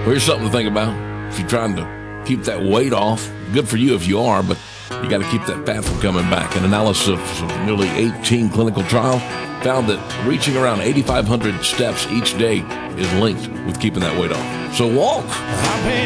here's something to think about. If you're trying to keep that weight off, good for you if you are, but you got to keep that fat from coming back. An analysis of nearly 18 clinical trials found that reaching around 8,500 steps each day is linked with keeping that weight off. So walk.